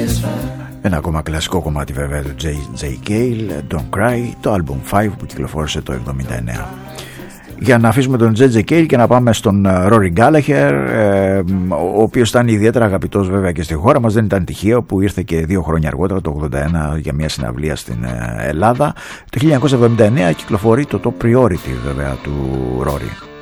Ένα ακόμα κλασικό κομμάτι βέβαια του J.J. Cale, Don't Cry, το album 5 που κυκλοφόρησε το 1979. Για να αφήσουμε τον J.J. Cale και να πάμε στον Rory Gallagher, ο οποίος ήταν ιδιαίτερα αγαπητός βέβαια και στη χώρα μας. Δεν ήταν τυχαίο που ήρθε και 2 χρόνια αργότερα, το 1981, για μια συναυλία στην Ελλάδα. Το 1979 κυκλοφορεί το Top Priority βέβαια του Rory.